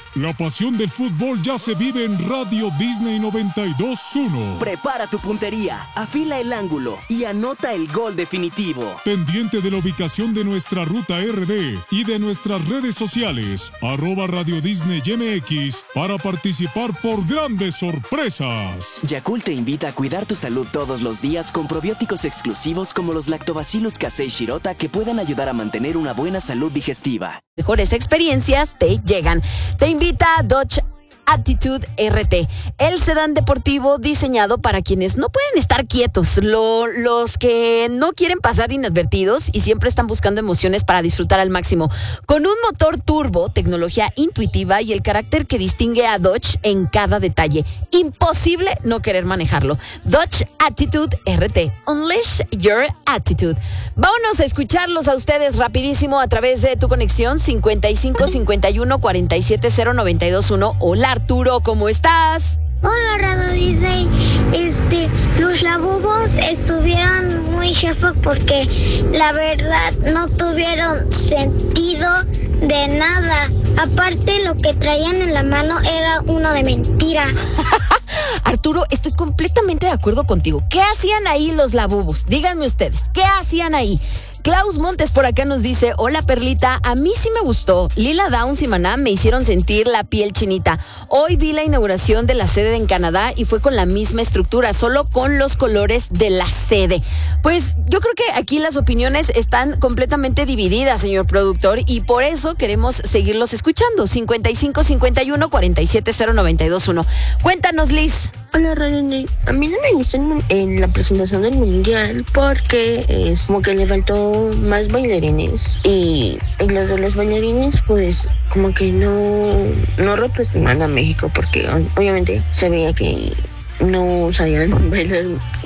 La pasión del fútbol ya se vive en Radio Disney 92.1. Prepara tu puntería, afila el ángulo y anota el gol definitivo. Pendiente de la ubicación de nuestra ruta RD y de nuestras redes sociales, @Radio Disney MX, para participar por grandes sorpresas. Yakult te invita a cuidar tu salud todos los días con probióticos exclusivos como los Lactobacillus casei shirota que pueden ayudar a mantener una buena salud digestiva. Mejores experiencias te llegan. Te invita a Dodge Attitude RT, el sedán deportivo diseñado para quienes no pueden estar quietos, los que no quieren pasar inadvertidos y siempre están buscando emociones para disfrutar al máximo. Con un motor turbo, tecnología intuitiva y el carácter que distingue a Dodge en cada detalle. Imposible no querer manejarlo. Dodge Attitude RT. Unleash your attitude. Vámonos a escucharlos a ustedes rapidísimo a través de tu conexión 55 51 47 0921. Hola Arturo, ¿cómo estás? Hola Radio Disney, los Labubos estuvieron muy chafa porque la verdad no tuvieron sentido de nada. Aparte lo que traían en la mano era uno de mentira. Arturo, estoy completamente de acuerdo contigo. ¿Qué hacían ahí los Labubos? Díganme ustedes, ¿qué hacían ahí? Klaus Montes por acá nos dice: hola Perlita, a mí sí me gustó. Lila Downs y Maná me hicieron sentir la piel chinita. Hoy vi la inauguración de la sede en Canadá y fue con la misma estructura, solo con los colores de la sede. Pues yo creo que aquí las opiniones están completamente divididas, señor productor, y por eso queremos seguirlos escuchando. 55 51 47 0921. Cuéntanos, Liz. Hola Radio Disney, a mí no me gustó en la presentación del mundial porque es como que le faltó más bailarines y los de los bailarines pues como que no representaban a México porque obviamente se veía que no sabían bailar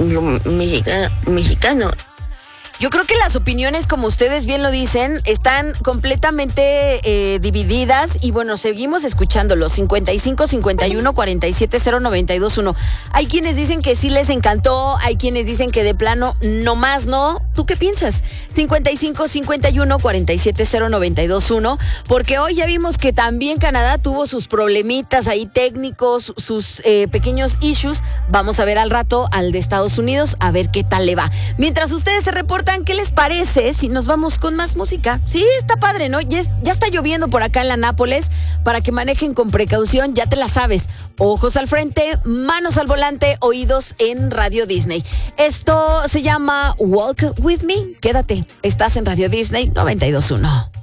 mexicano. Yo creo que las opiniones, como ustedes bien lo dicen, están completamente divididas y bueno, seguimos escuchándolos. 55 51 47 0921. Hay quienes dicen que sí les encantó, hay quienes dicen que de plano no más no. ¿Tú qué piensas? 55 51 47 0921, porque hoy ya vimos que también Canadá tuvo sus problemitas ahí técnicos, sus pequeños issues. Vamos a ver al rato al de Estados Unidos, a ver qué tal le va. Mientras ustedes se reportan, ¿qué les parece si nos vamos con más música? Sí, está padre, ¿no? Ya está lloviendo por acá en la Nápoles, para que manejen con precaución, ya te la sabes. Ojos al frente, manos al volante, oídos en Radio Disney. Esto se llama Walk With Me. Quédate, estás en Radio Disney 92.1.